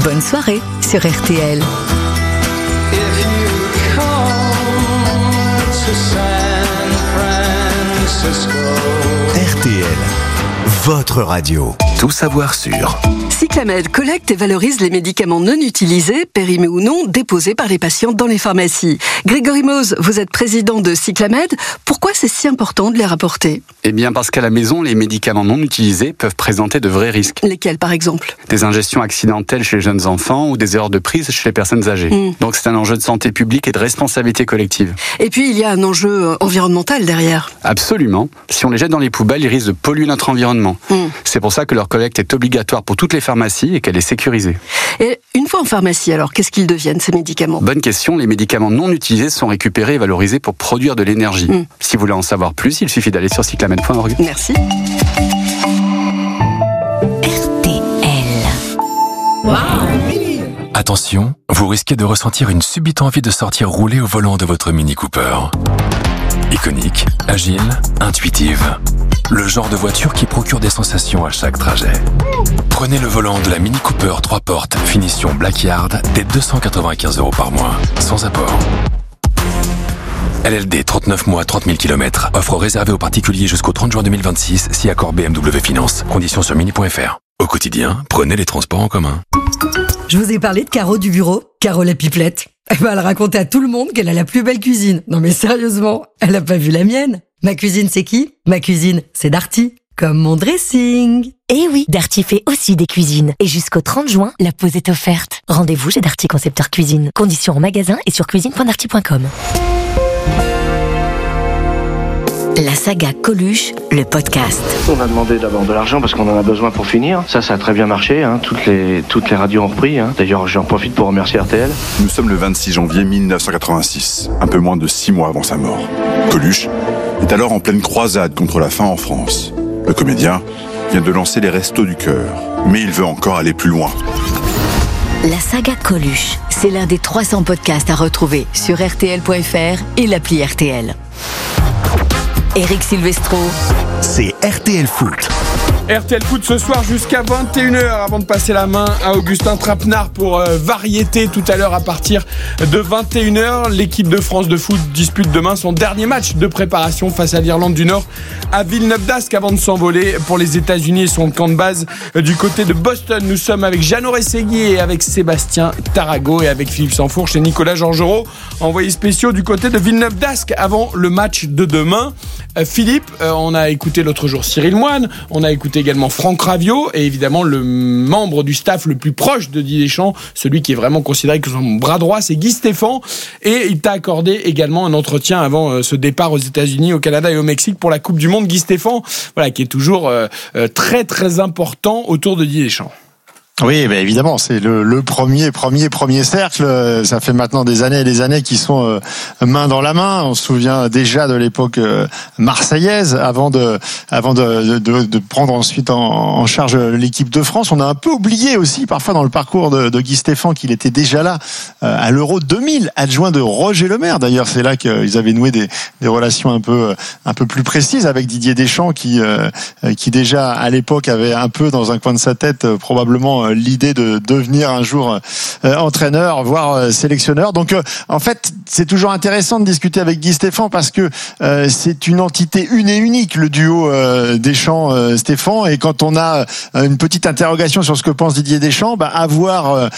Bonne soirée sur RTL. RTL, votre radio. Tout savoir sur Cyclamed collecte et valorise les médicaments non utilisés, périmés ou non, déposés par les patients dans les pharmacies. Grégory Mose, vous êtes président de Cyclamed. Pourquoi c'est si important de les rapporter ? Eh bien parce qu'à la maison, les médicaments non utilisés peuvent présenter de vrais risques. Lesquels par exemple ? Des ingestions accidentelles chez les jeunes enfants ou des erreurs de prise chez les personnes âgées. Donc c'est un enjeu de santé publique et de responsabilité collective. Et puis il y a un enjeu environnemental derrière. Absolument. Si on les jette dans les poubelles, ils risquent de polluer notre environnement. C'est pour ça que leur collecte est obligatoire pour toutes les pharmacies et qu'elle est sécurisée. Et une fois en pharmacie, alors qu'est-ce qu'ils deviennent ces médicaments ? Bonne question, les médicaments non utilisés sont récupérés et valorisés pour produire de l'énergie. Si vous voulez en savoir plus, il suffit d'aller sur cyclamed.org. Merci. Attention, vous risquez de ressentir une subite envie de sortir rouler au volant de votre Mini Cooper. Iconique, agile, intuitive. Le genre de voiture qui procure des sensations à chaque trajet. Prenez le volant de la Mini Cooper 3 portes finition Blackyard dès 295 € par mois, sans apport. LLD 39 mois 30 000 km. Offre réservée aux particuliers jusqu'au 30 juin 2026 si accord BMW Finance. Conditions sur mini.fr. Au quotidien, prenez les transports en commun. Je vous ai parlé de Caro du bureau, Caro la pipelette. Elle racontait à tout le monde qu'elle a la plus belle cuisine. Non mais sérieusement, elle a pas vu la mienne. Ma cuisine c'est qui ? Ma cuisine c'est Darty. Comme mon dressing. Eh oui, Darty fait aussi des cuisines. Et jusqu'au 30 juin, la pause est offerte. Rendez-vous chez Darty Concepteur Cuisine. Conditions en magasin et sur cuisine.darty.com. La saga Coluche, le podcast. On a demandé d'abord de l'argent parce qu'on en a besoin pour finir. Ça a très bien marché. Toutes les radios ont repris. D'ailleurs, j'en profite pour remercier RTL. Nous sommes le 26 janvier 1986, un peu moins de 6 mois avant sa mort. Coluche est alors en pleine croisade contre la faim en France. Le comédien vient de lancer les Restos du Cœur, mais il veut encore aller plus loin. La saga Coluche, c'est l'un des 300 podcasts à retrouver sur RTL.fr et l'appli RTL. Éric Silvestro, c'est RTL Foot. RTL Foot ce soir jusqu'à 21h avant de passer la main à Augustin Trapenard pour variété tout à l'heure à partir de 21h. L'équipe de France de foot dispute demain son dernier match de préparation face à l'Irlande du Nord à Villeneuve-d'Ascq avant de s'envoler pour les États-Unis et son camp de base du côté de Boston. Nous sommes avec Jeannot Rességui et avec Sébastien Tarago et avec Philippe Sansfourche et Nicolas Georgerot, envoyés spéciaux du côté de Villeneuve-d'Ascq avant le match de demain. Philippe, on a écouté l'autre jour Cyril Moine, on a écouté également Franck Raviot et évidemment le membre du staff le plus proche de Didier Deschamps, celui qui est vraiment considéré comme son bras droit, c'est Guy Stéphane, et il t'a accordé également un entretien avant ce départ aux États-Unis, au Canada et au Mexique pour la Coupe du Monde. Guy Stéphane, qui est toujours très très important autour de Didier Deschamps. Oui, évidemment, c'est le premier cercle. Ça fait maintenant des années et des années qu'ils sont main dans la main. On se souvient déjà de l'époque marseillaise, avant de prendre ensuite en charge l'équipe de France. On a un peu oublié aussi parfois dans le parcours de Guy Stéphane qu'il était déjà là à l'Euro 2000, adjoint de Roger Lemaire. D'ailleurs, c'est là qu'ils avaient noué des relations un peu plus précises avec Didier Deschamps, qui déjà à l'époque avait un peu dans un coin de sa tête probablement l'idée de devenir un jour entraîneur, voire sélectionneur. Donc en fait, c'est toujours intéressant de discuter avec Guy Stéphane parce que c'est une entité une et unique, le duo Deschamps-Stéphane. Et quand on a une petite interrogation sur ce que pense Didier Deschamps, avoir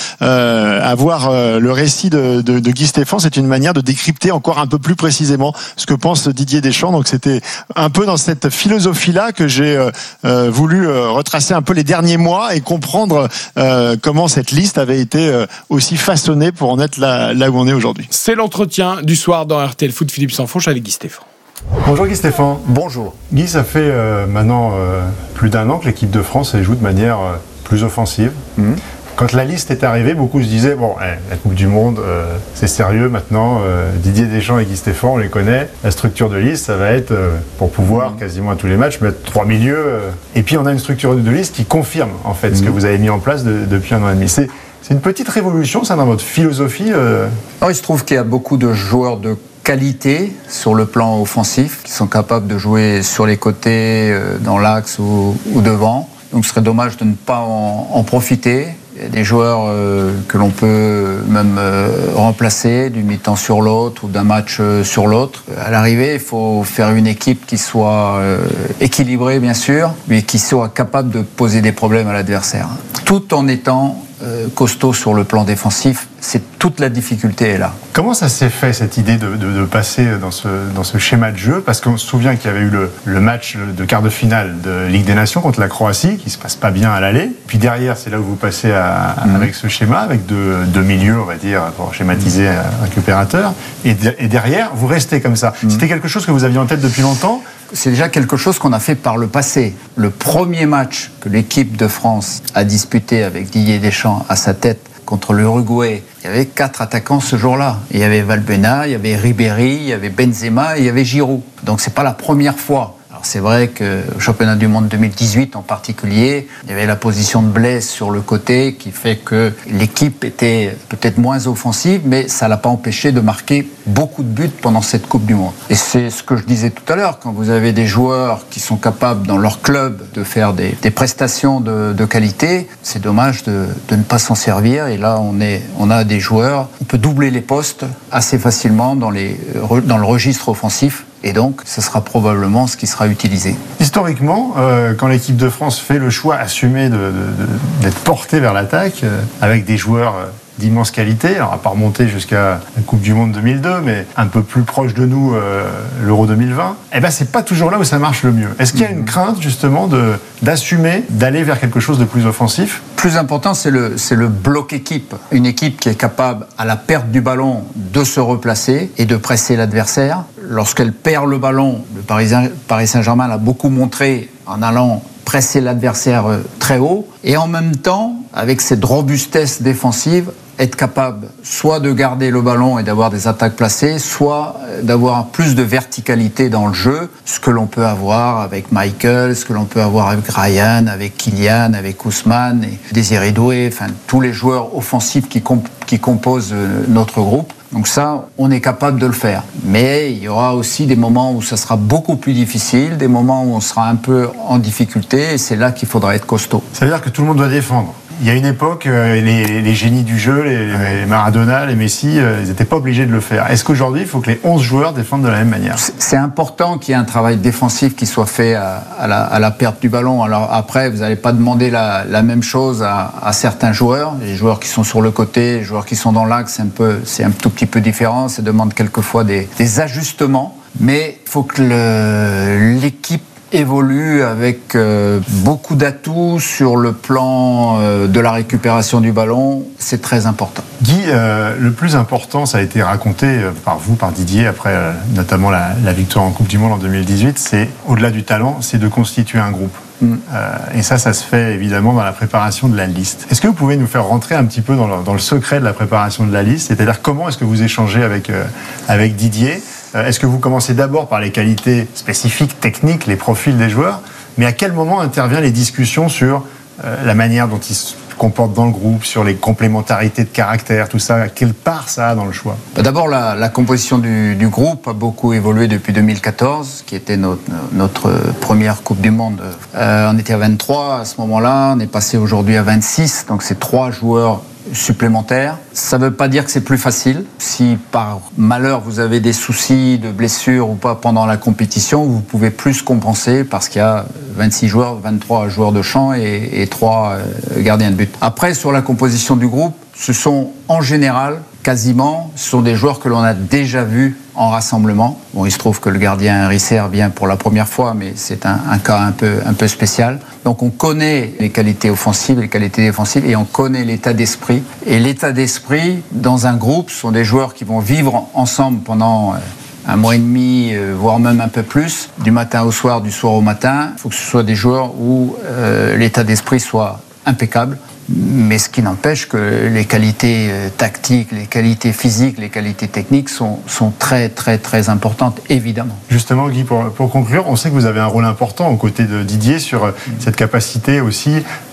le récit de Guy Stéphane, c'est une manière de décrypter encore un peu plus précisément ce que pense Didier Deschamps. Donc c'était un peu dans cette philosophie-là que j'ai voulu retracer un peu les derniers mois et comprendre comment cette liste avait été aussi façonnée pour en être là où on est aujourd'hui. C'est l'entretien du soir dans RTL Foot, Philippe Sansfourche avec Guy Stéphane. Bonjour Guy Stéphane. Bonjour. Guy, ça fait maintenant plus d'un an que l'équipe de France joue de manière plus offensive. Quand la liste est arrivée, beaucoup se disaient la Coupe du Monde, c'est sérieux maintenant. Didier Deschamps et Guy Stéphane, on les connaît. La structure de liste, ça va être pour pouvoir quasiment à tous les matchs mettre 3 milieux. Et puis on a une structure de liste qui confirme en fait ce que vous avez mis en place depuis un an et demi. C'est une petite révolution, ça, dans votre philosophie. Il se trouve qu'il y a beaucoup de joueurs de qualité sur le plan offensif qui sont capables de jouer sur les côtés, dans l'axe ou devant. Donc ce serait dommage de ne pas en profiter. Il y a des joueurs que l'on peut même remplacer d'une mi-temps sur l'autre ou d'un match sur l'autre. À l'arrivée, il faut faire une équipe qui soit équilibrée, bien sûr, mais qui soit capable de poser des problèmes à l'adversaire. Tout en étant costaud sur le plan défensif, c'est toute la difficulté est là. Comment ça s'est fait, cette idée de passer dans ce schéma de jeu? Parce qu'on se souvient qu'il y avait eu le match de quart de finale de Ligue des Nations contre la Croatie, qui se passe pas bien à l'aller. Puis derrière, c'est là où vous passez avec ce schéma, avec deux milieux, on va dire, pour schématiser un récupérateur. Et derrière, vous restez comme ça. C'était quelque chose que vous aviez en tête depuis longtemps? C'est déjà quelque chose qu'on a fait par le passé. Le premier match que l'équipe de France a disputé avec Didier Deschamps à sa tête contre l'Uruguay, il y avait 4 attaquants ce jour-là. Il y avait Valbuena, il y avait Ribéry, il y avait Benzema et il y avait Giroud. Donc c'est pas la première fois. Alors c'est vrai qu'au championnat du monde 2018 en particulier, il y avait la position de Blaise sur le côté qui fait que l'équipe était peut-être moins offensive, mais ça ne l'a pas empêché de marquer beaucoup de buts pendant cette Coupe du Monde. Et c'est ce que je disais tout à l'heure, quand vous avez des joueurs qui sont capables dans leur club de faire des prestations de qualité, c'est dommage de ne pas s'en servir. Et là, on a des joueurs, on peut doubler les postes assez facilement dans le registre offensif. Et donc, ce sera probablement ce qui sera utilisé. Historiquement, quand l'équipe de France fait le choix assumé d'être portée vers l'attaque, avec des joueurs d'immense qualité, alors à pas remonter jusqu'à la Coupe du Monde 2002, mais un peu plus proche de nous, l'Euro 2020, eh ben c'est pas toujours là où ça marche le mieux. Est-ce qu'il y a une crainte justement d'assumer, d'aller vers quelque chose de plus offensif? Plus important, c'est le bloc équipe. Une équipe qui est capable, à la perte du ballon, de se replacer et de presser l'adversaire. Lorsqu'elle perd le ballon, le Paris Saint-Germain l'a beaucoup montré en allant presser l'adversaire très haut, et en même temps, avec cette robustesse défensive, être capable soit de garder le ballon et d'avoir des attaques placées, soit d'avoir plus de verticalité dans le jeu, ce que l'on peut avoir avec Michael, ce que l'on peut avoir avec Ryan, avec Kylian, avec Ousmane, et Désiré Doué, enfin tous les joueurs offensifs qui composent notre groupe. Donc ça, on est capable de le faire. Mais il y aura aussi des moments où ça sera beaucoup plus difficile, des moments où on sera un peu en difficulté, et c'est là qu'il faudra être costaud. Ça veut dire que tout le monde doit défendre. Il y a une époque, les génies du jeu, les Maradona, les Messi, ils n'étaient pas obligés de le faire. Est-ce qu'aujourd'hui, il faut que les 11 joueurs défendent de la même manière? C'est important qu'il y ait un travail défensif qui soit fait à la perte du ballon. Alors après, vous n'allez pas demander la même chose à certains joueurs. Les joueurs qui sont sur le côté, les joueurs qui sont dans l'axe, c'est un tout petit peu différent. Ça demande quelquefois des ajustements. Mais il faut que l'équipe évolue avec beaucoup d'atouts sur le plan de la récupération du ballon. C'est très important. Guy, le plus important, ça a été raconté par vous, par Didier, après notamment la victoire en Coupe du Monde en 2018, c'est, au-delà du talent, c'est de constituer un groupe. Et ça se fait évidemment dans la préparation de la liste. Est-ce que vous pouvez nous faire rentrer un petit peu dans le secret de la préparation de la liste? C'est-à-dire comment est-ce que vous échangez avec Didier? Est-ce que vous commencez d'abord par les qualités spécifiques, techniques, les profils des joueurs? Mais à quel moment interviennent les discussions sur la manière dont ils se comportent dans le groupe, sur les complémentarités de caractère, tout ça? Quelle part ça a dans le choix? D'abord, la composition du groupe a beaucoup évolué depuis 2014, qui était notre première Coupe du Monde. On était à 23 à ce moment-là, on est passé aujourd'hui à 26, donc c'est 3 joueurs supplémentaires. Ça ne veut pas dire que c'est plus facile. Si par malheur vous avez des soucis de blessure ou pas pendant la compétition, vous pouvez plus compenser parce qu'il y a 26 joueurs, 23 joueurs de champ et 3 gardiens de but. Après, sur la composition du groupe, ce sont en général, quasiment, ce sont des joueurs que l'on a déjà vus en rassemblement. Bon, il se trouve que le gardien Risser vient pour la première fois, mais c'est un cas un peu spécial. Donc on connaît les qualités offensives et les qualités défensives et on connaît l'état d'esprit. Et l'état d'esprit, dans un groupe, ce sont des joueurs qui vont vivre ensemble pendant un mois et demi, voire même un peu plus, du matin au soir, du soir au matin. Il faut que ce soit des joueurs où l'état d'esprit soit impeccable. Mais ce qui n'empêche que les qualités tactiques, les qualités physiques, les qualités techniques sont très très très importantes, évidemment. Justement, Guy, pour conclure, on sait que vous avez un rôle important aux côtés de Didier sur cette capacité aussi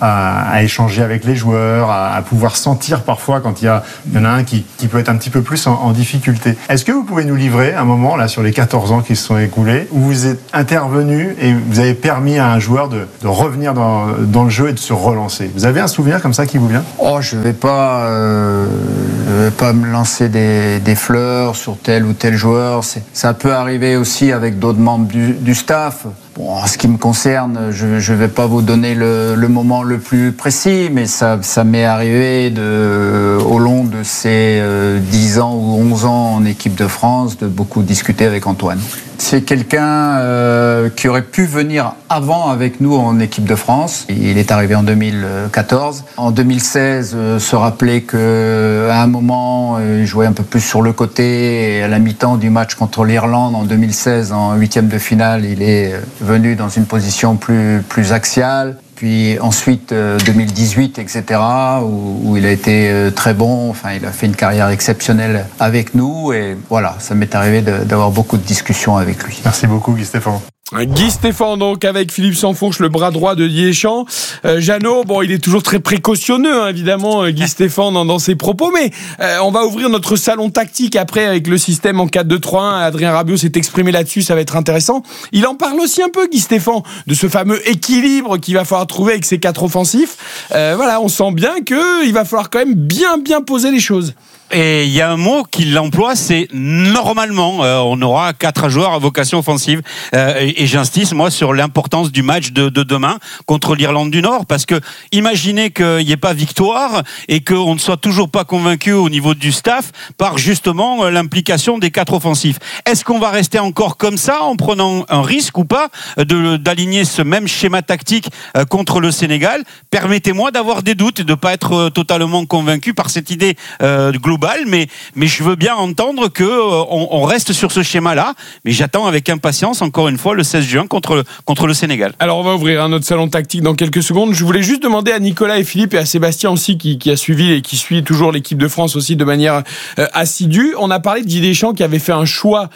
à échanger avec les joueurs, à pouvoir sentir parfois quand il y en a un qui peut être un petit peu plus en difficulté. Est-ce que vous pouvez nous livrer un moment, là, sur les 14 ans qui se sont écoulés, où vous êtes intervenu et vous avez permis à un joueur de revenir dans le jeu et de se relancer? Vous avez un souvenir comme ça qui vous vient ? Je vais pas me lancer des fleurs sur tel ou tel joueur. Ça peut arriver aussi avec d'autres membres du staff. Bon, en ce qui me concerne, je vais pas vous donner le moment le plus précis, mais ça m'est arrivé au long de ces 10 ans ou 11 ans en équipe de France de beaucoup discuter avec Antoine. C'est quelqu'un qui aurait pu venir avant avec nous en équipe de France. Il est arrivé en 2014. En 2016, se rappeler qu'à un moment, il jouait un peu plus sur le côté. Et à la mi-temps du match contre l'Irlande en 2016, en 8e de finale, il est venu dans une position plus axiale. Puis ensuite 2018, etc., où il a été très bon. Enfin, il a fait une carrière exceptionnelle avec nous. Et voilà, ça m'est arrivé d'avoir beaucoup de discussions avec lui. Merci beaucoup, Guy Stéphane. Guy Stéphane, donc, avec Philippe Sansfourche, le bras droit de Didier Deschamps. Jeannot, il est toujours très précautionneux, évidemment, Guy Stéphane, dans ses propos, mais on va ouvrir notre salon tactique après avec le système en 4-2-3-1. Adrien Rabiot s'est exprimé là-dessus, ça va être intéressant. Il en parle aussi un peu, Guy Stéphane, de ce fameux équilibre qu'il va falloir trouver avec ses 4 offensifs. On sent bien qu'il va falloir quand même bien poser les choses. Et il y a un mot qu'il emploie, c'est normalement. On aura 4 joueurs à vocation offensive. Et j'insiste, moi, sur l'importance du match de demain contre l'Irlande du Nord. Parce que imaginez qu'il n'y ait pas victoire et qu'on ne soit toujours pas convaincu au niveau du staff par justement l'implication des 4 offensifs. Est-ce qu'on va rester encore comme ça en prenant un risque ou pas d'aligner ce même schéma tactique contre le Sénégal? Permettez-moi d'avoir des doutes et de ne pas être totalement convaincu par cette idée globale. Mais je veux bien entendre qu'on reste sur ce schéma-là, mais j'attends avec impatience, encore une fois, le 16 juin contre le Sénégal. Alors on va ouvrir notre salon tactique dans quelques secondes. Je voulais juste demander à Nicolas et Philippe et à Sébastien aussi, qui a suivi et qui suit toujours l'équipe de France aussi de manière assidue. On a parlé de Didier Deschamps qui avait fait un choix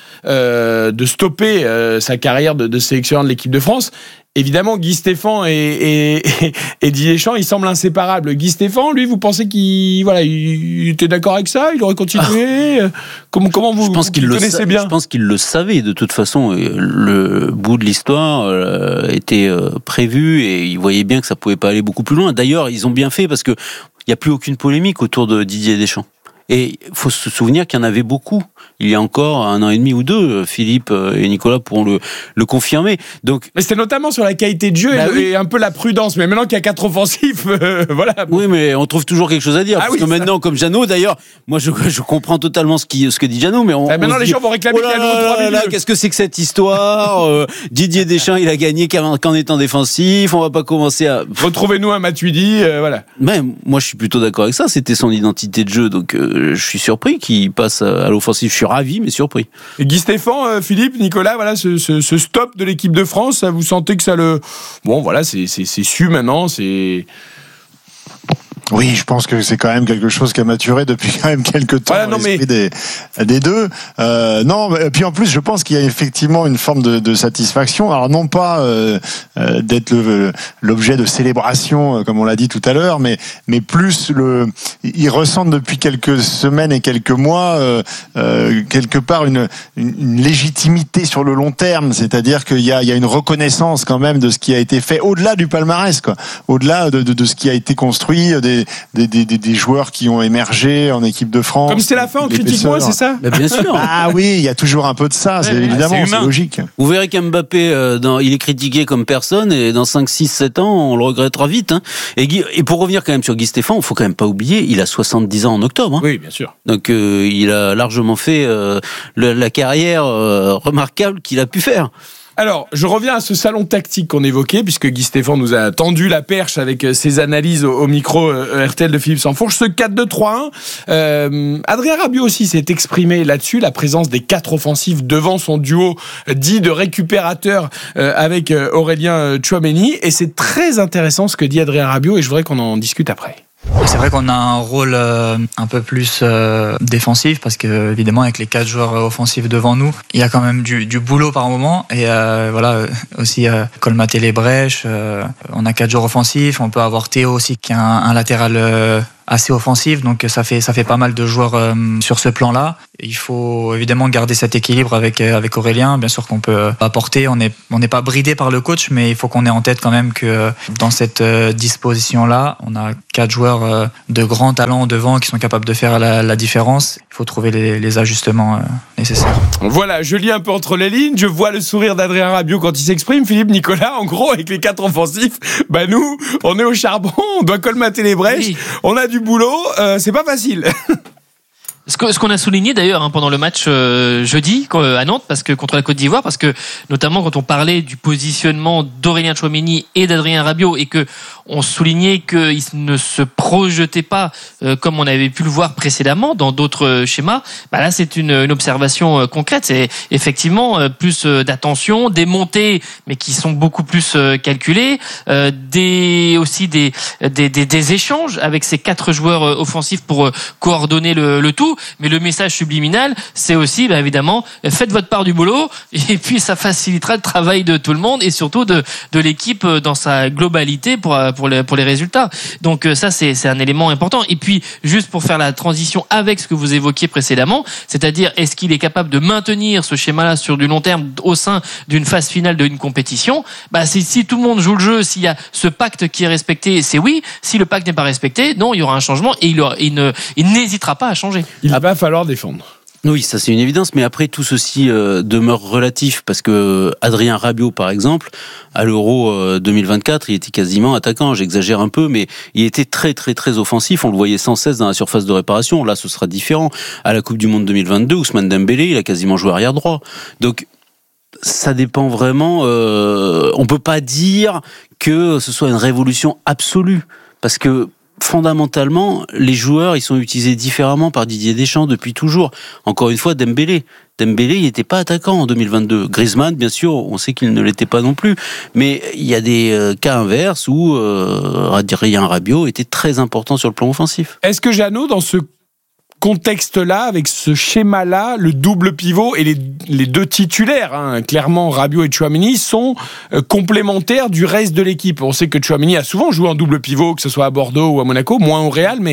de stopper sa carrière de sélectionneur de l'équipe de France. Évidemment, Guy Stéphane et Didier Deschamps, ils semblent inséparables. Guy Stéphane, lui, vous pensez il était d'accord avec ça? Il aurait continué? Comment vous connaissez bien? Je pense qu'il le savait. De toute façon, le bout de l'histoire était prévu et il voyait bien que ça pouvait pas aller beaucoup plus loin. D'ailleurs, ils ont bien fait parce que il y a plus aucune polémique autour de Didier Deschamps. Et il faut se souvenir qu'il y en avait beaucoup. Il y a encore 1 an et demi ou 2, Philippe et Nicolas pourront le confirmer. Donc, mais c'était notamment sur la qualité de jeu et un peu la prudence. Mais maintenant qu'il y a 4 offensifs, voilà. Oui, mais on trouve toujours quelque chose à dire. Parce que maintenant, comme Jeannot, d'ailleurs, moi je comprends totalement ce que dit Jeannot, mais maintenant les gens vont réclamer qu'il y a 3 minutes. Qu'est-ce que c'est que cette histoire? Didier Deschamps, il a gagné qu'en étant défensif. On va pas commencer à... Retrouvez-nous un Matuidi, voilà. Mais moi je suis plutôt d'accord avec ça. C'était son identité de jeu, donc je suis surpris qu'il passe à l'offensive. Je suis ravi, mais surpris. Et Guy Stéphane, Philippe, Nicolas, voilà, ce stop de l'équipe de France, ça, vous sentez que ça le... Bon, voilà, c'est su maintenant, c'est... Oui, je pense que c'est quand même quelque chose qui a maturé depuis quand même quelques temps dans l'esprit des deux. Non, et puis en plus, je pense qu'il y a effectivement une forme de satisfaction. Alors non pas d'être l'objet de célébration, comme on l'a dit tout à l'heure, mais plus ils ressentent depuis quelques semaines et quelques mois quelque part une légitimité sur le long terme. C'est-à-dire qu'il y a une reconnaissance quand même de ce qui a été fait au-delà du palmarès, quoi, au-delà de ce qui a été construit. Des joueurs qui ont émergé en équipe de France. Comme c'est la fin, on critique moins, c'est ça? Bien sûr. Ah oui, il y a toujours un peu de ça, évidemment, c'est logique. Vous verrez qu'Mbappé, il est critiqué comme personne, et dans 5, 6, 7 ans, on le regrettera vite. Hein. Et pour revenir quand même sur Guy Stéphane, il faut quand même pas oublier, il a 70 ans en octobre. Hein. Oui, bien sûr. Donc il a largement fait la carrière remarquable qu'il a pu faire. Alors, je reviens à ce salon tactique qu'on évoquait, puisque Guy Stéphane nous a tendu la perche avec ses analyses au micro RTL de Philippe Sansfourche. Ce 4-2-3-1, Adrien Rabiot aussi s'est exprimé là-dessus, la présence des 4 offensifs devant son duo dit de récupérateurs avec Aurélien Tchouaméni. Et c'est très intéressant ce que dit Adrien Rabiot, et je voudrais qu'on en discute après. C'est vrai qu'on a un rôle un peu plus défensif parce que évidemment avec les 4 joueurs offensifs devant nous, il y a quand même du boulot par moment et voilà aussi colmater les brèches. On a 4 joueurs offensifs, on peut avoir Théo aussi qui est un latéral assez offensive, donc ça fait pas mal de joueurs sur ce plan-là. Il faut évidemment garder cet équilibre avec Aurélien. Bien sûr qu'on peut apporter, on n'est pas bridé par le coach, mais il faut qu'on ait en tête quand même que dans cette disposition-là, on a 4 joueurs de grand talent devant qui sont capables de faire la différence. Il faut trouver les ajustements nécessaires. Voilà, je lis un peu entre les lignes, je vois le sourire d'Adrien Rabiot quand il s'exprime. Philippe, Nicolas, en gros, avec les 4 offensifs, nous, on est au charbon, on doit colmater les brèches, oui. On a du boulot, c'est pas facile. Ce qu'on a souligné d'ailleurs pendant le match jeudi à Nantes, parce que contre la Côte d'Ivoire, parce que notamment quand on parlait du positionnement d'Aurélien Tchouaméni et d'Adrien Rabiot, et que on soulignait qu'ils ne se projetaient pas comme on avait pu le voir précédemment dans d'autres schémas. Là, c'est une observation concrète. C'est effectivement plus d'attention, des montées, mais qui sont beaucoup plus calculées, aussi des échanges avec ces 4 joueurs offensifs pour coordonner le tout. Mais le message subliminal, c'est aussi, évidemment, faites votre part du boulot, et puis ça facilitera le travail de tout le monde, et surtout de l'équipe dans sa globalité pour les résultats. Donc ça, c'est un élément important. Et puis, juste pour faire la transition avec ce que vous évoquiez précédemment, c'est-à-dire, est-ce qu'il est capable de maintenir ce schéma-là sur du long terme au sein d'une phase finale d'une compétition? Si tout le monde joue le jeu, s'il y a ce pacte qui est respecté, c'est oui. Si le pacte n'est pas respecté, non, il y aura un changement, et il n'hésitera pas à changer. Il va falloir défendre. Oui, ça c'est une évidence, mais après tout ceci demeure relatif, parce que Adrien Rabiot, par exemple, à l'Euro 2024, il était quasiment attaquant, j'exagère un peu, mais il était très très très offensif, on le voyait sans cesse dans la surface de réparation. Là, ce sera différent. À la Coupe du Monde 2022, Ousmane Dembélé, il a quasiment joué arrière droit. Donc ça dépend vraiment, on peut pas dire que ce soit une révolution absolue, parce que fondamentalement, les joueurs, ils sont utilisés différemment par Didier Deschamps depuis toujours. Encore une fois, Dembélé, il n'était pas attaquant en 2022. Griezmann, bien sûr, on sait qu'il ne l'était pas non plus. Mais il y a des cas inverses où Adrien Rabiot était très important sur le plan offensif. Est-ce que Jeannot, dans ce contexte-là, avec ce schéma-là, le double pivot et les 2 titulaires, clairement Rabiot et Tchouaméni, sont complémentaires du reste de l'équipe. On sait que Tchouaméni a souvent joué en double pivot, que ce soit à Bordeaux ou à Monaco, moins au Real, mais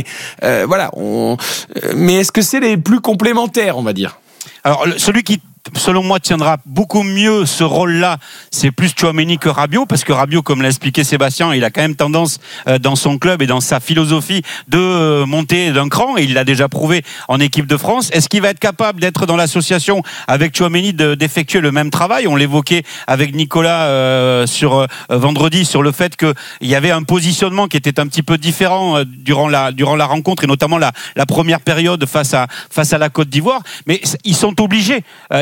mais est-ce que c'est les plus complémentaires, on va dire? Alors, celui qui, selon moi, tiendra beaucoup mieux ce rôle-là, c'est plus Tchouaméni que Rabiot, parce que Rabiot, comme l'a expliqué Sébastien, il a quand même tendance dans son club et dans sa philosophie de monter d'un cran, et il l'a déjà prouvé en équipe de France. Est-ce qu'il va être capable d'être dans l'association avec Tchouaméni, d'effectuer le même travail? On l'évoquait avec Nicolas sur vendredi, sur le fait qu'il y avait un positionnement qui était un petit peu différent durant la rencontre, et notamment la première période face à la Côte d'Ivoire. Mais ils sont obligés,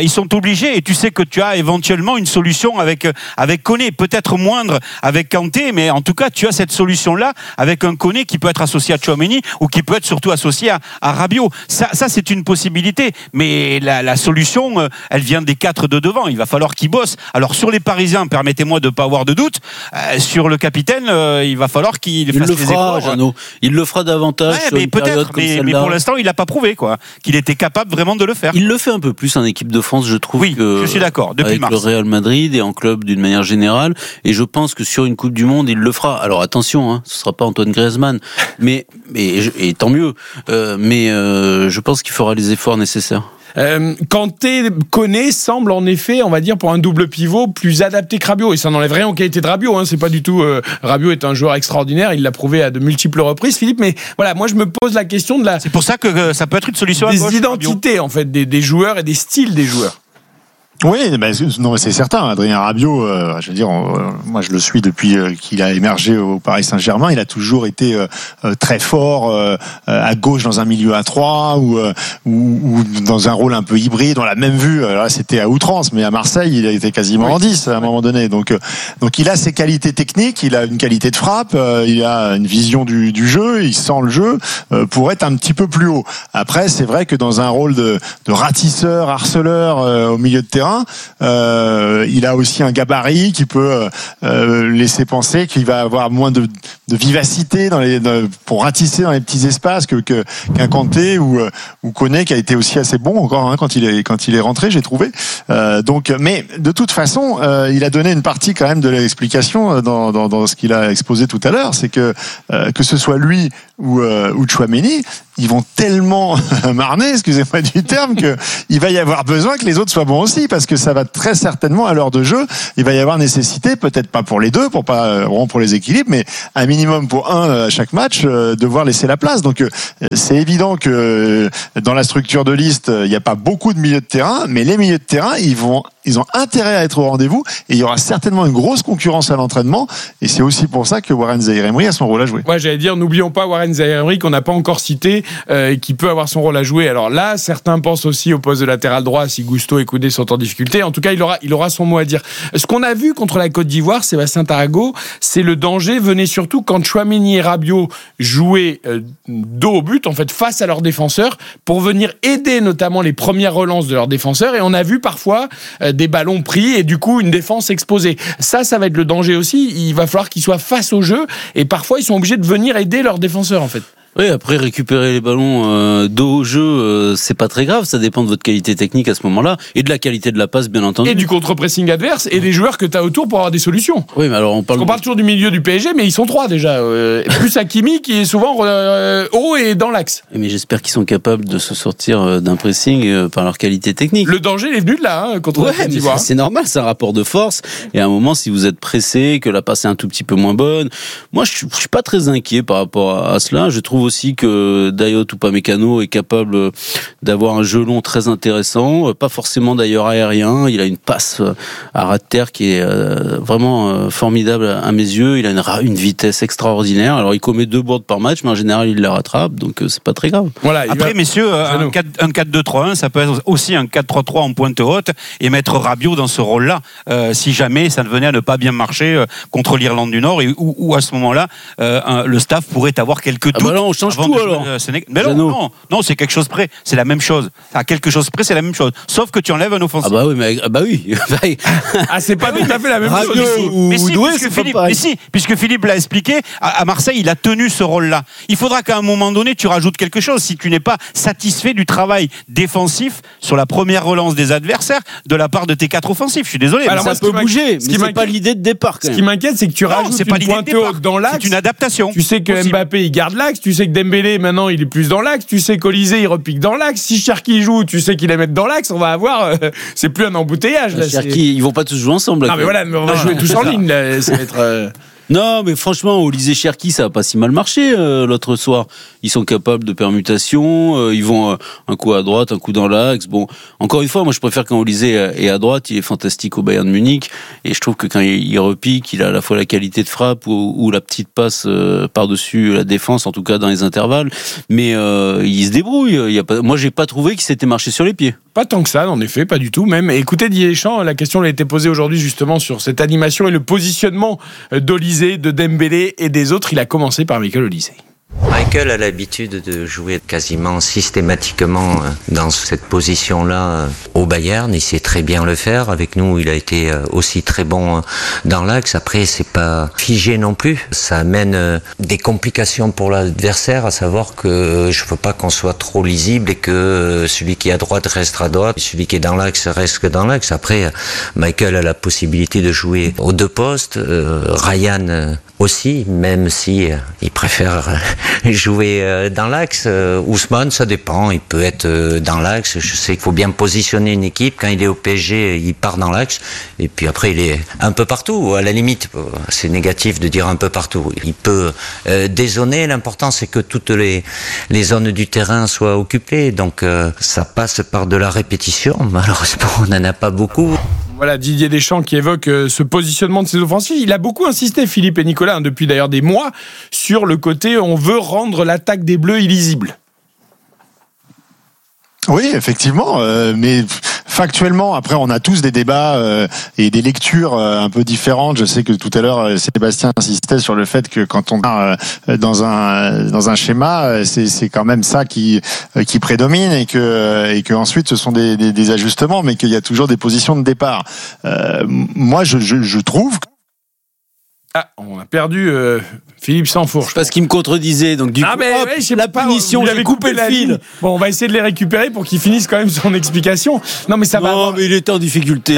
et tu sais que tu as éventuellement une solution avec Koné, peut-être moindre avec Kanté, mais en tout cas tu as cette solution-là avec un Koné qui peut être associé à Tchouaméni, ou qui peut être surtout associé à Rabiot. Ça c'est une possibilité, mais la solution, elle vient des 4 de devant. Il va falloir qu'ils bossent. Alors sur les Parisiens, permettez-moi de ne pas avoir de doute, sur le capitaine, il va falloir qu'il fasse des efforts. Jeannot. Il le fera davantage sur une période comme celle-là. Mais pour l'instant, il n'a pas prouvé qu'il était capable vraiment de le faire. Il le fait un peu plus en équipe de France, je trouve. Oui, je suis d'accord. Depuis avec mars. le Real Madrid et en club d'une manière générale, et je pense que sur une Coupe du Monde, il le fera. Alors attention, ce sera pas Antoine Griezmann, mais tant mieux. Mais je pense qu'il fera les efforts nécessaires. Kanté, Koné semble en effet, on va dire, pour un double pivot plus adapté que Rabiot, et ça n'enlève rien aux qualités de Rabiot, c'est pas du tout Rabiot est un joueur extraordinaire, il l'a prouvé à de multiples reprises, Philippe, mais voilà, moi je me pose la question de c'est pour ça que ça peut être une solution des identités en fait des joueurs et des styles des joueurs. Oui, non, mais c'est certain. Adrien Rabiot, je veux dire, moi je le suis depuis qu'il a émergé au Paris Saint-Germain. Il a toujours été très fort à gauche dans un milieu à 3 ou dans un rôle un peu hybride. On l'a même vu. Là, c'était à outrance, mais à Marseille, il a été quasiment en 10 à un moment donné. Donc il a ses qualités techniques, il a une qualité de frappe, il a une vision du jeu, il sent le jeu pour être un petit peu plus haut. Après, c'est vrai que dans un rôle de ratisseur, harceleur au milieu de terrain, terrain. Il a aussi un gabarit qui peut laisser penser qu'il va avoir moins de vivacité pour ratisser dans les petits espaces qu'un Kanté ou Koné, qui a été aussi assez bon encore quand il est rentré, j'ai trouvé. Mais de toute façon, il a donné une partie quand même de l'explication dans ce qu'il a exposé tout à l'heure, c'est que ce soit lui ou Tchouaméni, ils vont tellement marner, excusez-moi du terme, que il va y avoir besoin que les autres soient bons aussi, parce que ça va très certainement, à l'heure de jeu, il va y avoir nécessité, peut-être pas pour les deux, pour les équilibres, mais un minimum pour un à chaque match, devoir laisser la place. Donc c'est évident que dans la structure de liste, il n'y a pas beaucoup de milieux de terrain, mais les milieux de terrain, ils ont intérêt à être au rendez-vous, et il y aura certainement une grosse concurrence à l'entraînement, et c'est aussi pour ça que Warren Zaïre-Emery a son rôle à jouer. Ouais, j'allais dire, n'oublions pas Warren Zaïre-Emery qu'on n'a pas encore cité, qui peut avoir son rôle à jouer. Alors là, certains pensent aussi au poste de latéral droit si Gusto et Koundé sont en difficulté. En tout cas, il aura son mot à dire. Ce qu'on a vu contre la Côte d'Ivoire, Sébastien Tarago, c'est le danger venait surtout quand Tchouaméni et Rabiot jouaient dos au but, en fait, face à leurs défenseurs, pour venir aider notamment les premières relances de leurs défenseurs. Et on a vu parfois des ballons pris et du coup une défense exposée. Ça va être le danger aussi. Il va falloir qu'ils soient face au jeu et parfois ils sont obligés de venir aider leurs défenseurs en fait. Oui, après récupérer les ballons dos au jeu, c'est pas très grave, ça dépend de votre qualité technique à ce moment-là et de la qualité de la passe bien entendu. Et du contre-pressing adverse et des joueurs que tu as autour pour avoir des solutions. Oui, mais alors on parle toujours du milieu du PSG, mais ils sont trois déjà. Plus Hakimi qui est souvent haut et dans l'axe. Mais j'espère qu'ils sont capables de se sortir d'un pressing par leur qualité technique. Le danger est venu de là, contre la Côte d'Ivoire. C'est normal, c'est un rapport de force. Et à un moment, si vous êtes pressé, que la passe est un tout petit peu moins bonne, moi je suis pas très inquiet par rapport à cela. Je trouve aussi que Dayot Upamecano est capable d'avoir un jeu long très intéressant, pas forcément d'ailleurs aérien. Il a une passe à ras de terre qui est vraiment formidable à mes yeux. Il a une vitesse extraordinaire. Alors il commet 2 bourdes par match, mais en général il la rattrape, donc c'est pas très grave. Voilà, après messieurs, un 4-2-3-1, ça peut être aussi un 4-3-3 en pointe haute et mettre Rabiot dans ce rôle-là, si jamais ça ne venait à ne pas bien marcher contre l'Irlande du Nord, ou à ce moment-là le staff pourrait avoir quelques doutes. Là, on change tout alors. Mais non, c'est quelque chose près. C'est la même chose. À quelque chose près, c'est la même chose. Sauf que tu enlèves un offensif. Oui. C'est pas tout à fait la même chose. Puisque Philippe l'a expliqué, à Marseille, il a tenu ce rôle-là. Il faudra qu'à un moment donné, tu rajoutes quelque chose. Si tu n'es pas satisfait du travail défensif sur la première relance des adversaires de la part de tes 4 offensifs, je suis désolé. Alors ça peut bouger, mais c'est pas l'idée de départ. Ce qui m'inquiète, c'est que tu rajoutes une pointe haute dans l'axe. C'est une adaptation. Tu sais que Mbappé, il garde l'axe. Tu sais que Dembélé, maintenant, il est plus dans l'axe. Tu sais qu'Olysée, il repique dans l'axe. Si Cherki joue, tu sais qu'il va mettre dans l'axe. On va avoir... c'est plus un embouteillage. Là, Cherki, ils vont pas tous jouer ensemble. Non, mais voilà, on va jouer tous en ligne. Là. Ça va être... Non, mais franchement, Olysée Cherki, ça a pas si mal marché l'autre soir. Ils sont capables de permutations, ils vont un coup à droite, un coup dans l'axe. Bon, encore une fois, moi je préfère quand Olysée est à droite, il est fantastique au Bayern de Munich, et je trouve que quand il repique, il a à la fois la qualité de frappe ou la petite passe par-dessus la défense, en tout cas dans les intervalles, mais il se débrouille. Moi j'ai pas trouvé qu'il s'était marché sur les pieds. Pas tant que ça, en effet, pas du tout même. Écoutez Didier Deschamps, la question a été posée aujourd'hui justement sur cette animation et le positionnement d'Olysée, de Dembélé et des autres. Il a commencé par Michael Olysée. Michael a l'habitude de jouer quasiment systématiquement dans cette position-là au Bayern. Il sait très bien le faire. Avec nous, il a été aussi très bon dans l'axe. Après, c'est pas figé non plus. Ça amène des complications pour l'adversaire, à savoir que je veux pas qu'on soit trop lisible et que celui qui est à droite reste à droite, celui qui est dans l'axe reste dans l'axe. Après, Michael a la possibilité de jouer aux 2 postes. Ryan aussi, même si il préfère jouer dans l'axe. Ousmane, ça dépend, il peut être dans l'axe. Je sais qu'il faut bien positionner une équipe. Quand il est au PSG, il part dans l'axe, et puis après il est un peu partout. À la limite, c'est négatif de dire un peu partout. Il peut dézoner. L'important, c'est que toutes les zones du terrain soient occupées. Donc ça passe par de la répétition. Malheureusement, on n'en a pas beaucoup. Voilà, Didier Deschamps qui évoque ce positionnement de ses offensives. Il a beaucoup insisté, Philippe et Nicolas, depuis d'ailleurs des mois, sur le côté on veut rendre l'attaque des Bleus illisible. Oui, effectivement, mais factuellement, après, on a tous des débats et des lectures un peu différentes. Je sais que tout à l'heure, Sébastien insistait sur le fait que quand on est dans un schéma, c'est quand même ça qui prédomine et que ensuite ce sont des ajustements, mais qu'il y a toujours des positions de départ. Moi, je trouve. Ah, on a perdu Philippe Sansfourche. Parce qu'il me contredisait, donc du coup, la punition, j'ai coupé le fil. Bon, on va essayer de les récupérer pour qu'il finisse quand même son explication. Non, mais ça va. Non, mais il était en difficulté.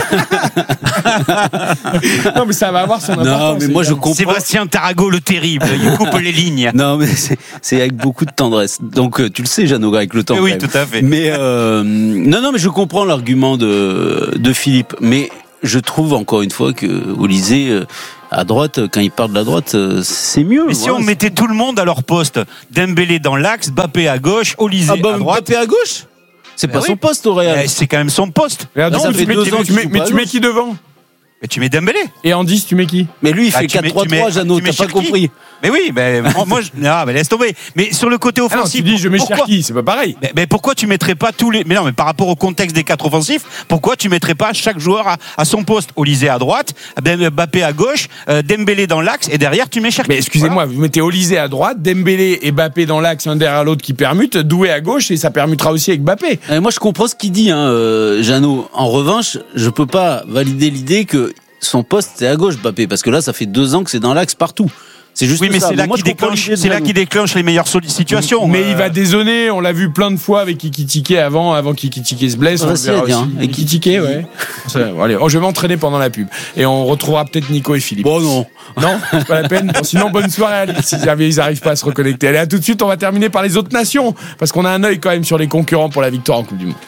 Non, mais ça va avoir son importance. Non, mais moi je comprends. Sébastien Tarago, le terrible, il coupe les lignes. Non, mais c'est avec beaucoup de tendresse. Donc tu le sais, Jeannot, avec le temps. Oui, tout à fait. Mais non, mais je comprends l'argument de Philippe, mais je trouve encore une fois que Olysée à droite, quand il part de la droite, c'est mieux. Mais si on mettait tout le monde à leur poste, Dembélé dans l'axe, Mbappé à gauche, Olysée à droite. Mbappé à gauche, c'est pas son poste au Real. C'est quand même son poste. Mais tu mets qui devant? Mais tu mets Dembélé. Et en 10, tu mets qui? Mais lui, il fait 4-3-3, Jeannot, t'as pas compris. Mais oui, moi, mais laisse tomber. Mais sur le côté offensif. Tu dis, je mets Cherki, c'est pas pareil. Mais pourquoi tu mettrais pas tous les. Mais non, mais par rapport au contexte des 4 offensifs, pourquoi tu mettrais pas chaque joueur à son poste? Olysée à droite, Mbappé à gauche, Dembélé dans l'axe, et derrière, tu mets Cherki. Mais excusez-moi, vous mettez Olysée à droite, Dembélé et Mbappé dans l'axe, un derrière l'autre qui permute, Doué à gauche, et ça permutera aussi avec Mbappé. Moi, je comprends ce qu'il dit, Jeannot. En revanche, je peux pas valider l'idée que son poste c'est à gauche, Mbappé, parce que là ça fait 2 ans que c'est dans l'axe partout. C'est juste oui, mais ça. c'est là qu'il déclenche les meilleures situations. Mais il va dézonner, on l'a vu plein de fois avec Kikitike avant Kikitike se blesse. On le verra aussi. Et Kikitike, ouais. Allez, je vais m'entraîner pendant la pub. Et on retrouvera peut-être Nico et Philippe. Bon, non. Non, c'est pas la peine. Bon, sinon, bonne soirée, si jamais ils n'arrivent pas à se reconnecter. Allez, à tout de suite, on va terminer par les autres nations. Parce qu'on a un œil quand même sur les concurrents pour la victoire en Coupe du Monde.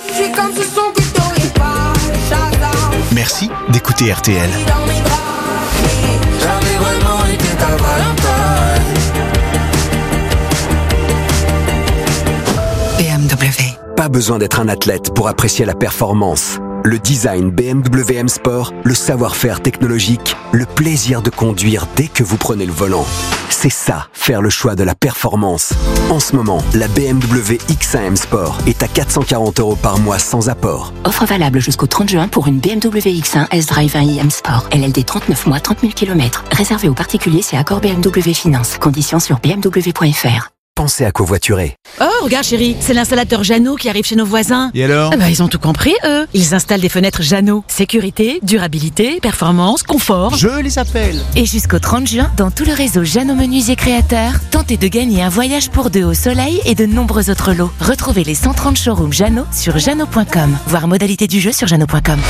Merci d'écouter RTL. BMW. Pas besoin d'être un athlète pour apprécier la performance. Le design BMW M Sport, le savoir-faire technologique, le plaisir de conduire dès que vous prenez le volant. C'est ça, faire le choix de la performance. En ce moment, la BMW X1 M Sport est à 440 € par mois sans apport. Offre valable jusqu'au 30 juin pour une BMW X1 S-Drive 1i M Sport. LLD 39 mois, 30 000 km. Réservé aux particuliers, c'est accord BMW Finance. Conditions sur bmw.fr. Pensez à covoiturer. Oh, regarde chérie, c'est l'installateur Jeannot qui arrive chez nos voisins. Et alors ? Ils ont tout compris, eux. Ils installent des fenêtres Jeannot. Sécurité, durabilité, performance, confort. Je les appelle. Et jusqu'au 30 juin, dans tout le réseau Jeannot Menuisier Créateurs, tentez de gagner un voyage pour 2 au soleil et de nombreux autres lots. Retrouvez les 130 showrooms Jeannot sur jeannot.com. Voir modalité du jeu sur jeannot.com.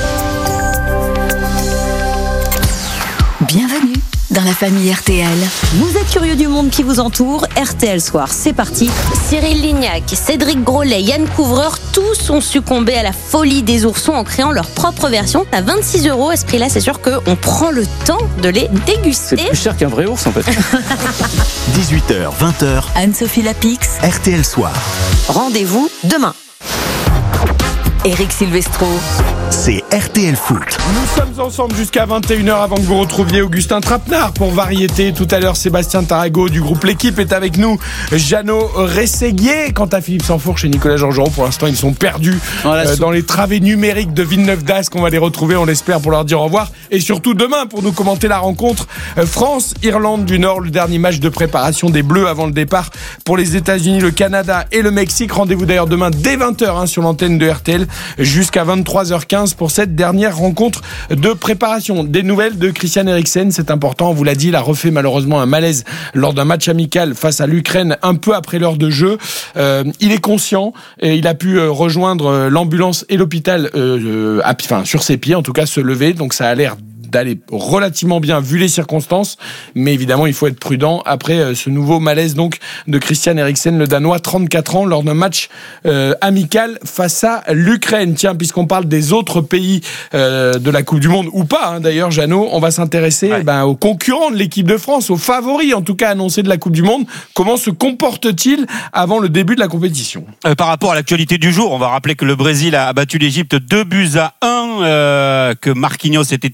Bienvenue dans la famille RTL. Vous êtes curieux du monde qui vous entoure, RTL Soir, c'est parti. Cyril Lignac, Cédric Grolet, Yann Couvreur, tous ont succombé à la folie des oursons en créant leur propre version. À 26 €, à ce prix-là, c'est sûr qu'on prend le temps de les déguster. C'est plus cher qu'un vrai ours en fait. 18h, 20h. Anne-Sophie Lapix. RTL Soir. Rendez-vous demain. Éric Silvestro. C'est RTL Foot. Nous sommes ensemble jusqu'à 21h avant que vous retrouviez Augustin Trapenard pour Variété. Tout à l'heure, Sébastien Tarago du groupe L'équipe est avec nous. Jeannot Rességuier. Quant à Philippe Sansfourche et Nicolas Georgerot, pour l'instant, ils sont perdus dans les travées numériques de Villeneuve d'Ascq. On va les retrouver, on l'espère, pour leur dire au revoir. Et surtout demain, pour nous commenter la rencontre France-Irlande du Nord, le dernier match de préparation des Bleus avant le départ pour les États-Unis, le Canada et le Mexique. Rendez-vous d'ailleurs demain dès 20h sur l'antenne de RTL jusqu'à 23h15 pour cette dernière rencontre de préparation. Des nouvelles de Christian Eriksen, c'est important, on vous l'a dit, il a refait malheureusement un malaise lors d'un match amical face à l'Ukraine un peu après l'heure de jeu. Il est conscient et il a pu rejoindre l'ambulance et l'hôpital sur ses pieds, en tout cas se lever, donc ça a l'air d'aller relativement bien vu les circonstances, mais évidemment il faut être prudent après ce nouveau malaise donc de Christian Eriksen, le Danois, 34 ans, lors d'un match amical face à l'Ukraine. Tiens, puisqu'on parle des autres pays de la Coupe du Monde, ou pas d'ailleurs, Jeannot, on va s'intéresser aux concurrents de l'équipe de France, aux favoris en tout cas annoncés de la Coupe du Monde. Comment se comporte-t-il avant le début de la compétition ? Par rapport à l'actualité du jour, on va rappeler que le Brésil a battu l'Égypte 2-1, que Marquinhos était titulaire en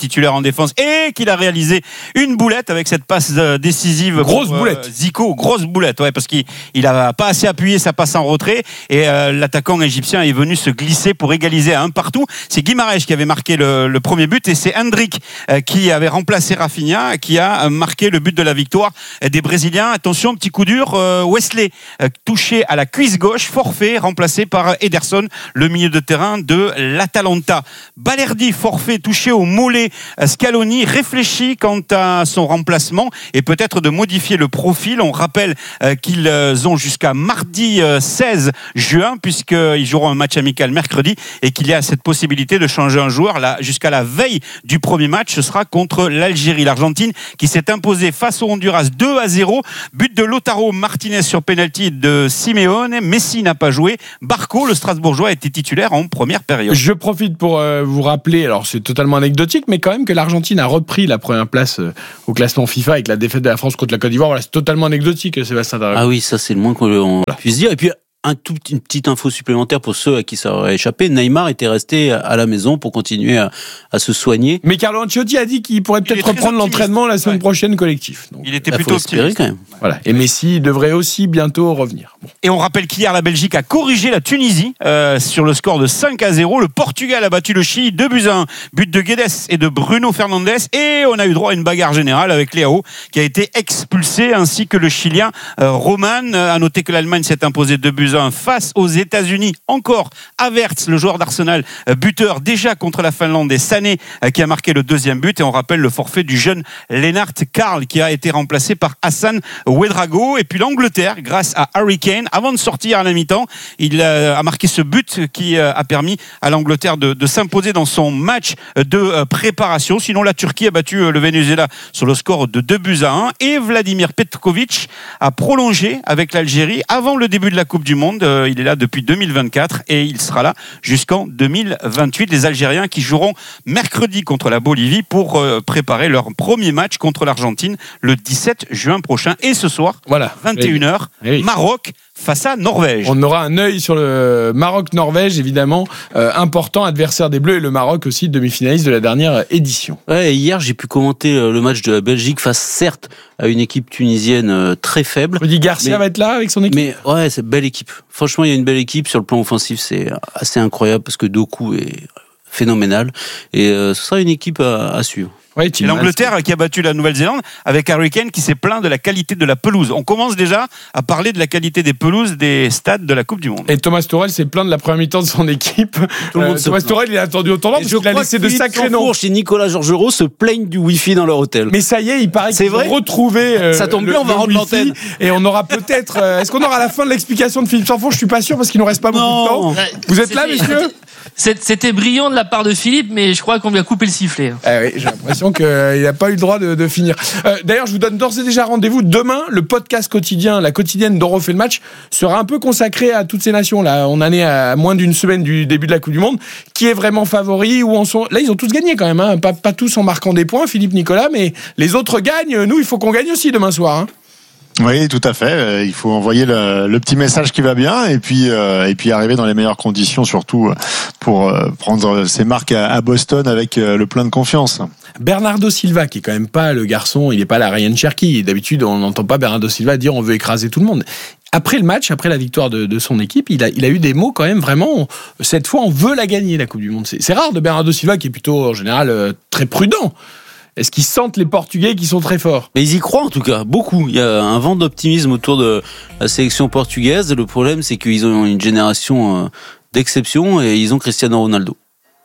défense et qu'il a réalisé une boulette avec cette passe décisive. Grosse boulette. Zico, grosse boulette, ouais, parce qu'il a pas assez appuyé sa passe en retrait et l'attaquant égyptien est venu se glisser pour égaliser à un partout. C'est Guimarães qui avait marqué le premier but et c'est Hendrick qui avait remplacé Rafinha qui a marqué le but de la victoire des Brésiliens. Attention, petit coup dur, Wesley touché à la cuisse gauche, forfait, remplacé par Ederson, le milieu de terrain de l'Atalanta. Balerdi, forfait, touché au mollet. Scaloni réfléchit quant à son remplacement et peut-être de modifier le profil. On rappelle qu'ils ont jusqu'à mardi 16 juin puisqu'ils joueront un match amical mercredi et qu'il y a cette possibilité de changer un joueur là, jusqu'à la veille du premier match. Ce sera contre l'Algérie. L'Argentine qui s'est imposée face au Honduras 2-0. But de Lautaro Martinez sur penalty de Simeone. Messi n'a pas joué. Barco, le Strasbourgeois, était titulaire en première période. Je profite pour vous rappeler, alors c'est totalement anecdotique, mais quand même que l'Argentine a repris la première place au classement FIFA avec la défaite de la France contre la Côte d'Ivoire. Voilà, c'est totalement anecdotique, Sébastien Tarago. Ah oui, ça c'est le moins qu'on puisse dire. Et puis une petite info supplémentaire pour ceux à qui ça aurait échappé. Neymar était resté à la maison pour continuer à se soigner. Mais Carlo Ancelotti a dit qu'il pourrait peut-être reprendre l'entraînement la semaine prochaine collectif. Donc, il était plutôt optimiste quand même. Voilà. Et Messi devrait aussi bientôt revenir. Bon. Et on rappelle qu'hier la Belgique a corrigé la Tunisie sur le score de 5-0. Le Portugal a battu le Chili 2-1. But de Guedes et de Bruno Fernandes. Et on a eu droit à une bagarre générale avec Leao qui a été expulsé ainsi que le Chilien Roman. À noter que l'Allemagne s'est imposée 2-1 face aux États-Unis. Encore Havertz, le joueur d'Arsenal, buteur déjà contre la Finlande, et Sané qui a marqué le deuxième but. Et on rappelle le forfait du jeune Lennart Karl qui a été remplacé par Hassan Ouedraogo. Et puis l'Angleterre, grâce à Harry Kane, avant de sortir à la mi-temps, il a marqué ce but qui a permis à l'Angleterre de s'imposer dans son match de préparation. Sinon, la Turquie a battu le Venezuela sur le score de 2-1. Et Vladimir Petkovic a prolongé avec l'Algérie avant le début de la Coupe du Monde. Il est là depuis 2024 et il sera là jusqu'en 2028. Les Algériens qui joueront mercredi contre la Bolivie pour préparer leur premier match contre l'Argentine le 17 juin prochain. Et ce soir, voilà, 21h, Maroc face à Norvège. On aura un œil sur le Maroc-Norvège, évidemment, important, adversaire des Bleus, et le Maroc aussi, demi-finaliste de la dernière édition. Ouais, hier, j'ai pu commenter le match de la Belgique face, certes, à une équipe tunisienne très faible. Rudy Garcia va être là avec son équipe. Mais ouais, c'est une belle équipe. Franchement, il y a une belle équipe. Sur le plan offensif, c'est assez incroyable parce que Doku est phénoménal. Et ce sera une équipe à suivre. Oui, et l'Angleterre qui a battu la Nouvelle-Zélande avec Harry Kane qui s'est plaint de la qualité de la pelouse. On commence déjà à parler de la qualité des pelouses des stades de la Coupe du Monde. Et Thomas Tuchel s'est plaint de la première mi-temps de son équipe. Thomas Tuchel, il a attendu au tournant parce qu'il a laissé de sacrés noms. Chez Nicolas Georgerot se plaignent du Wi-Fi dans leur hôtel. Mais ça y est, il paraît qu'ils vont retrouver ça tombe bien, on va rendre l'antenne. Et on aura peut-être... est-ce qu'on aura la fin de l'explication de Philippe Sanfourche? Je suis pas sûr parce qu'il nous reste pas beaucoup de temps. Vous êtes là, messieurs? C'était brillant de la part de Philippe, mais je crois qu'on lui a coupé le sifflet. Oui, j'ai l'impression qu'il n'a pas eu le droit de finir. D'ailleurs, je vous donne d'ores et déjà rendez-vous. Demain, le podcast quotidien, la quotidienne d'On refait le match, sera un peu consacré à toutes ces nations. Là, on en est à moins d'une semaine du début de la Coupe du Monde. Qui est vraiment favori? Où en sont... Là, ils ont tous gagné quand même. Hein. Pas tous en marquant des points, Philippe, Nicolas, mais les autres gagnent. Nous, il faut qu'on gagne aussi demain soir. Hein. Oui, tout à fait. Il faut envoyer le petit message qui va bien et puis arriver dans les meilleures conditions, surtout pour prendre ses marques à Boston avec le plein de confiance. Bernardo Silva, qui est quand même pas le garçon, il est pas la Ryan Cherky. D'habitude, on n'entend pas Bernardo Silva dire on veut écraser tout le monde. Après le match, après la victoire de son équipe, il a eu des mots quand même vraiment. Cette fois, on veut la gagner, la Coupe du Monde. C'est rare de Bernardo Silva, qui est plutôt en général très prudent. Est-ce qu'ils sentent les Portugais qui sont très forts? Mais ils y croient en tout cas, beaucoup. Il y a un vent d'optimisme autour de la sélection portugaise. Le problème, c'est qu'ils ont une génération d'exception et ils ont Cristiano Ronaldo.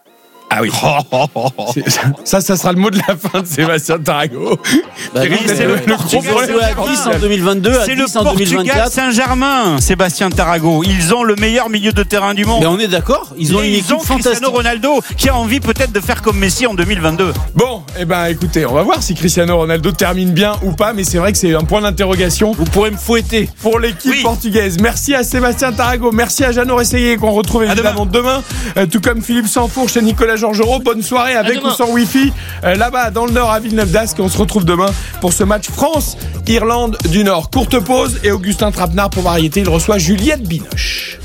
Ah oui. Ça sera le mot de la fin de Sébastien Tarago. C'est le Portugal à 10 en 2022, à 10 en 2024. Saint-Germain, Sébastien Tarago. Ils ont le meilleur milieu de terrain du monde. Mais on est d'accord, ils ont une équipe fantastique. Cristiano Ronaldo qui a envie peut-être de faire comme Messi en 2022. Bon, écoutez, on va voir si Cristiano Ronaldo termine bien ou pas, mais c'est vrai que c'est un point d'interrogation. Vous pourrez me fouetter. Pour l'équipe portugaise. Merci à Sébastien Tarago, merci à Jeannot Rességuier qu'on retrouve évidemment demain. Tout comme Philippe Sanfourche et Nicolas Georgerot. Bonne soirée avec ou sans Wi-Fi là-bas dans le Nord à Villeneuve d'Ascq. On se retrouve demain pour ce match France-Irlande du Nord. Courte pause et Augustin Trapenard pour Variété. Il reçoit Juliette Binoche.